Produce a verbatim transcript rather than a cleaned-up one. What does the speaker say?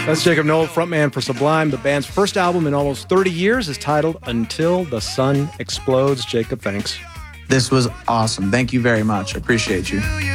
That's Jacob Noll, frontman for Sublime. The band's first album in almost thirty years is titled Until the Sun Explodes. Jacob, thanks. This was awesome. Thank you very much. I appreciate you.